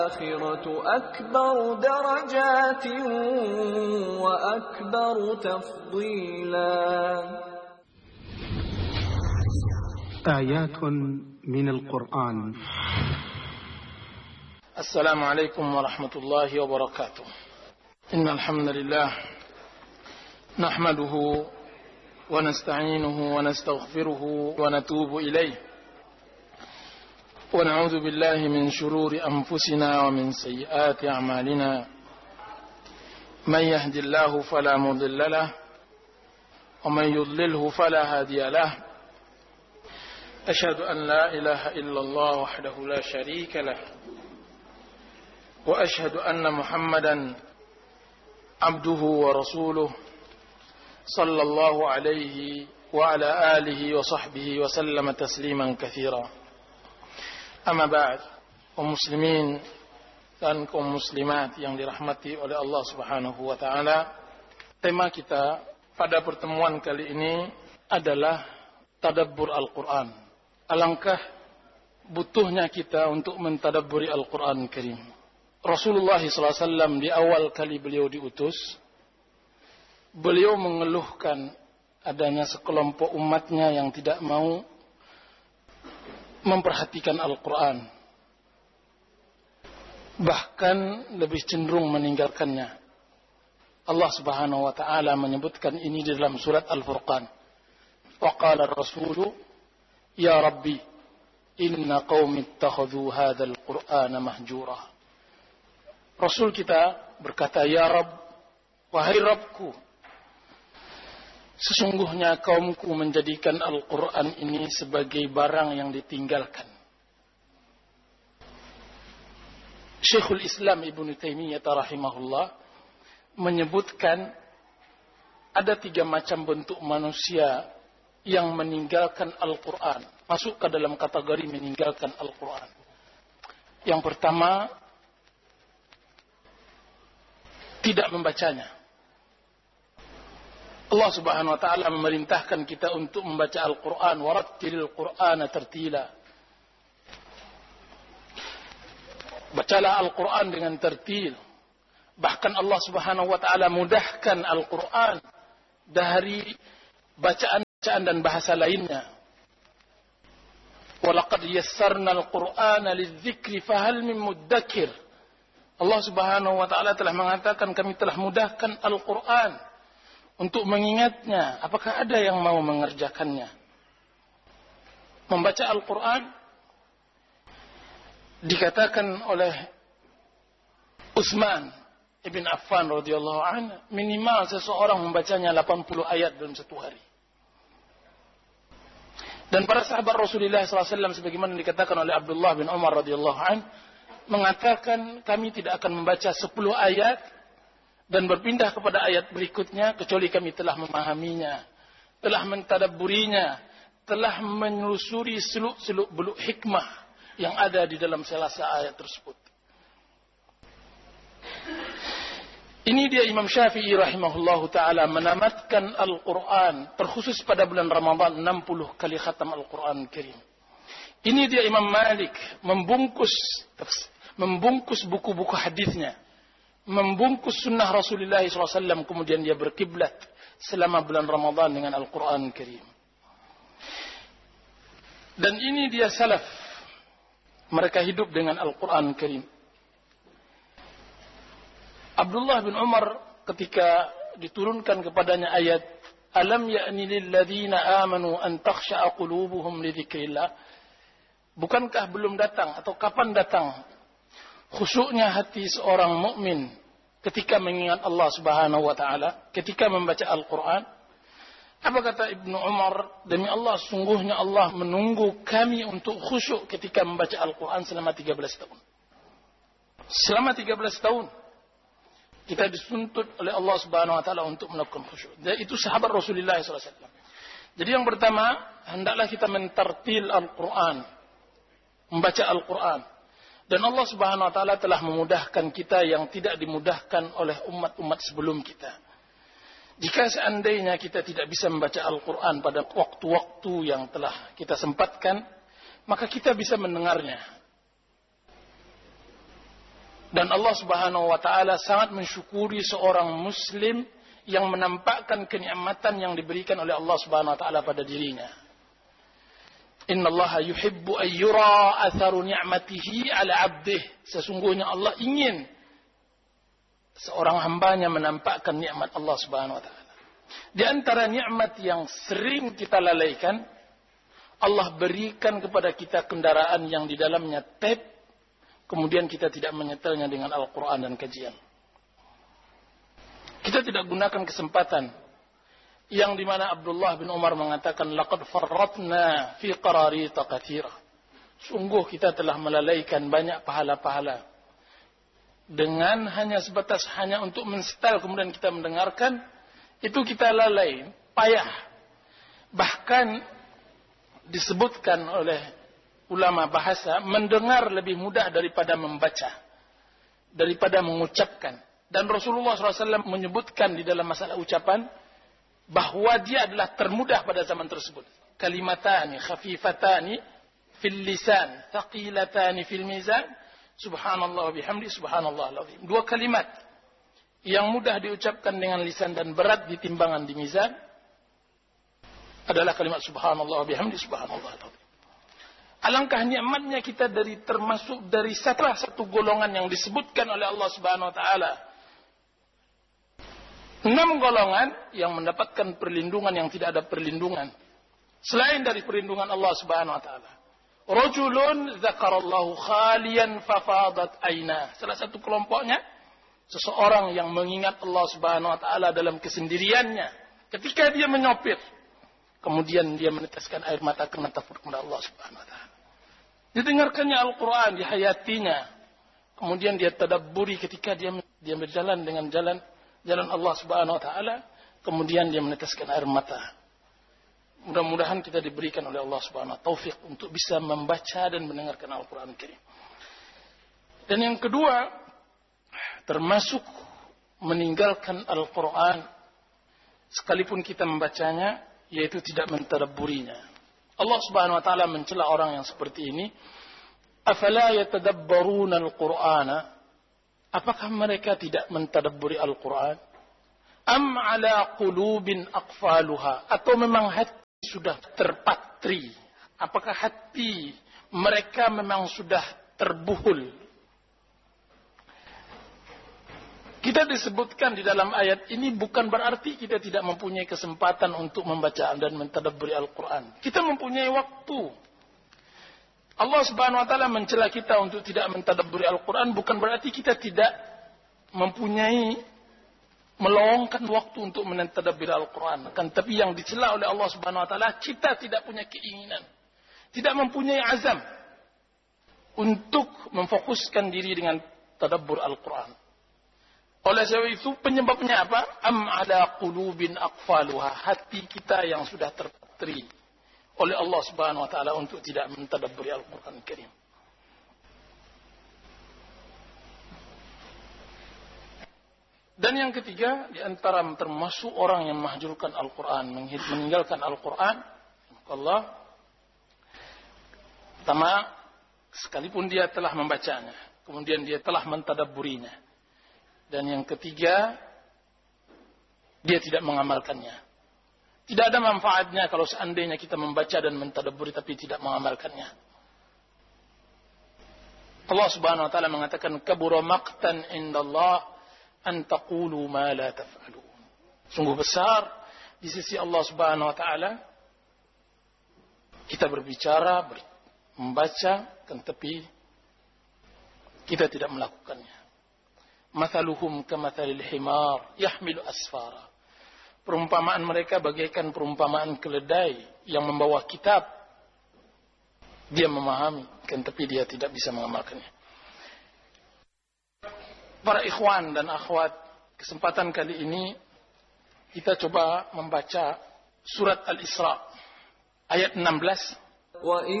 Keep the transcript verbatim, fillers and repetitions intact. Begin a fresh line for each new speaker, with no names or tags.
الآخرة أكبر درجات وأكبر تفضيلا.
آيات من القرآن.
السلام عليكم ورحمة الله وبركاته. إن الحمد لله نحمده ونستعينه ونستغفره ونتوب إليه ونعوذ بالله من شرور أنفسنا ومن سيئات أعمالنا. من يهد الله فلا مضل له ومن يضلله فلا هادي له. أشهد أن لا إله إلا الله وحده لا شريك له وأشهد أن محمدا عبده ورسوله صلى الله عليه وعلى آله وصحبه وسلم تسليما كثيرا. Amma ba'd, kaum muslimin dan kaum muslimat yang dirahmati oleh Allah Subhanahu wa taala. Tema kita pada pertemuan kali ini adalah tadabbur Al-Qur'an. Alangkah butuhnya kita untuk mentadabburi Al-Qur'an Karim. Rasulullah sallallahu alaihi wasallam di awal kali beliau diutus, beliau mengeluhkan adanya sekelompok umatnya yang tidak mau memperhatikan Al-Quran, bahkan lebih cenderung meninggalkannya. Allah Subhanahu wa taala menyebutkan ini di dalam surat Al-Furqan. Wa qala ar-rasulu ya rabbi inna qaumi ittakhadhu hadzal qur'ana mahjura. Rasul kita berkata, ya Rabb, wahai Rabbku, sesungguhnya kaumku menjadikan Al-Quran ini sebagai barang yang ditinggalkan. Syekhul Islam Ibnu Taimiyah rahimahullah menyebutkan ada tiga macam bentuk manusia yang meninggalkan Al-Quran, masuk ke dalam kategori meninggalkan Al-Quran. Yang pertama, tidak membacanya. Allah Subhanahu wa taala memerintahkan kita untuk membaca Al-Qur'an, warattilil Qur'ana tartila. Bacalah Al-Qur'an dengan tertil. Bahkan Allah Subhanahu wa taala mudahkan Al-Qur'an dari bacaan-bacaan dan bahasa lainnya. Walaqad yassarna Al-Qur'ana lidzikri fahal min muddakir. Allah Subhanahu wa taala telah mengatakan, kami telah mudahkan Al-Qur'an untuk mengingatnya. Apakah ada yang mau mengerjakannya? Membaca Al-Quran dikatakan oleh Utsman ibn Affan radhiyallahu anhu, minimal seseorang membacanya delapan puluh ayat dalam satu hari. Dan para sahabat Rasulullah sallallahu alaihi wasallam sebagaimana dikatakan oleh Abdullah bin Umar radhiyallahu anhu, mengatakan kami tidak akan membaca sepuluh ayat dan berpindah kepada ayat berikutnya kecuali kami telah memahaminya, telah mentadabburinya, telah menelusuri seluk-seluk beluk hikmah yang ada di dalam selasa ayat tersebut. Ini dia Imam Syafi'i rahimahullahu ta'ala menamatkan Al-Quran, terkhusus pada bulan Ramadan, enam puluh kali khatam Al-Quran Karim. Ini dia Imam Malik membungkus membungkus buku-buku hadisnya, membungkus sunnah Rasulullah sallallahu alaihi wasallam, kemudian dia berkiblat selama bulan Ramadan dengan Al-Quran Karim. Dan ini dia salaf, mereka hidup dengan Al-Quran Karim. Abdullah bin Umar ketika diturunkan kepadanya ayat alam ya'ni lil ladzina amanu an takhsha'a qulubuhum li dzikrillah, bukankah belum datang atau kapan datang khusyuknya hati seorang mukmin ketika mengingat Allah Subhanahu wa taala, ketika membaca Al-Qur'an? Apa kata Ibnu Umar? Demi Allah, sungguhnya Allah menunggu kami untuk khusyuk ketika membaca Al-Qur'an selama tiga belas tahun. Selama tiga belas tahun kita dituntut oleh Allah Subhanahu wa taala untuk melakukan khusyuk. Dan itu sahabat Rasulullah sallallahu alaihi wasallam. Jadi yang pertama, hendaklah kita mentartil Al-Qur'an, membaca Al-Qur'an. Dan Allah Subhanahu wa taala telah memudahkan kita yang tidak dimudahkan oleh umat-umat sebelum kita. Jika seandainya kita tidak bisa membaca Al-Quran pada waktu-waktu yang telah kita sempatkan, maka kita bisa mendengarnya. Dan Allah Subhanahu wa taala sangat mensyukuri seorang muslim yang menampakkan kenikmatan yang diberikan oleh Allah Subhanahu wa taala pada dirinya. Innallaha yuhibbu an yura atharu ni'matihi 'ala 'abdihi. Sesungguhnya Allah ingin seorang hambanya menampakkan nikmat Allah Subhanahu wa taala. Di antara nikmat yang sering kita lalaikan, Allah berikan kepada kita kendaraan yang di dalamnya tape, kemudian kita tidak menyetelnya dengan Al-Quran dan kajian. Kita tidak gunakan kesempatan yang dimana Abdullah bin Umar mengatakan, laqad farratna fi qararita katsira. Sungguh kita telah melalaikan banyak pahala-pahala dengan hanya sebatas hanya untuk mensetel kemudian kita mendengarkan, itu kita lalai, payah. Bahkan disebutkan oleh ulama bahasa, mendengar lebih mudah daripada membaca, daripada mengucapkan. Dan Rasulullah shallallahu alaihi wasallam menyebutkan di dalam masalah ucapan, bahwa dia adalah termudah pada zaman tersebut. Kalimatani khafifatani fil lisan, thaqilatani fil mizan, subhanallah wa bihamdi, subhanallah al-azim. Dua kalimat yang mudah diucapkan dengan lisan dan berat di timbangan di mizan adalah kalimat subhanallah wa bihamdi, subhanallah al-azim. Alangkah nikmatnya kita dari termasuk dari salah satu golongan yang disebutkan oleh Allah Subhanahu wa taala. Enam golongan yang mendapatkan perlindungan yang tidak ada perlindungan selain dari perlindungan Allah Subhanahu wa taala. Rajulun dzakarallahu khaliyan fafadat aina. Salah satu kelompoknya seseorang yang mengingat Allah Subhanahu wa taala dalam kesendiriannya ketika dia menyopir, kemudian dia meneteskan air mata karena takut kepada Allah Subhanahu wa taala. Didengarkannya Al-Quran, dihayatinya, kemudian dia tadabburi ketika dia dia berjalan dengan jalan jalan Allah Subhanahu wa taala, kemudian dia meneteskan air mata. Mudah-mudahan kita diberikan oleh Allah Subhanahu wa taala taufik untuk bisa membaca dan mendengarkan Al-Qur'an Karim. Dan yang kedua, termasuk meninggalkan Al-Qur'an sekalipun kita membacanya, yaitu tidak mentadabburinya. Allah Subhanahu wa taala mencela orang yang seperti ini. Afala yatadabbaruna al-Qur'ana? Apakah mereka tidak mentadabburi Al-Qur'an? Am ala qulubin aqfaluha? Atau memang hati sudah terpatri? Apakah hati mereka memang sudah terbuhul? Kita disebutkan di dalam ayat ini bukan berarti kita tidak mempunyai kesempatan untuk membaca dan mentadabburi Al-Quran. Kita mempunyai waktu. Allah Subhanahu wa taala mencela kita untuk tidak mentadabburi Al-Quran bukan berarti kita tidak mempunyai meluangkan waktu untuk mentadabburi Al-Quran. Kan tapi yang dicela oleh Allah Subhanahu wa taala, kita tidak punya keinginan, tidak mempunyai azam untuk memfokuskan diri dengan tadabbur Al-Quran. Oleh sebab itu penyebabnya apa? Am ala qulubin aqfaluha, hati kita yang sudah terpatri oleh Allah Subhanahu wa taala untuk tidak mentadabburi Al-Qur'an Karim. Dan yang ketiga, di antara termasuk orang yang mahjurkan Al-Qur'an, meninggalkan Al-Qur'an, Allah pertama, sekalipun dia telah membacanya, kemudian dia telah mentadabburinya. Dan yang ketiga, dia tidak mengamalkannya. Tidak ada manfaatnya kalau seandainya kita membaca dan mentadabburi tapi tidak mengamalkannya. Allah Subhanahu wa taala mengatakan, kabura maqtan indallah an taqulu ma la taf'alun. Sungguh besar di sisi Allah Subhanahu wa taala kita berbicara, ber, membaca, kan tapi kita tidak melakukannya. Mathaluhum kamathalil himar yahmilu asfara. Perumpamaan mereka bagaikan perumpamaan keledai yang membawa kitab. Dia memahami, kan tapi dia tidak bisa mengamalkannya. Para ikhwan dan akhwat, kesempatan kali ini kita coba membaca surat Al-Isra ayat enam belas.